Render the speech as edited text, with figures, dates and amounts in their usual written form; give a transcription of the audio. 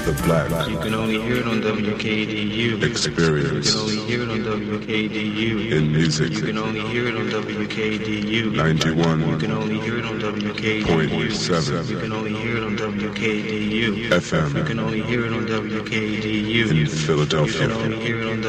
The black. You can only hear it on WKDU. Experience. You can only hear it on WKDU. In music. You can only hear it on WKDU. 91. You can only hear it on WKDU. 7. You can only hear it on WKDU. FM. You can only hear it on WKDU. In Philadelphia. You can only hear it on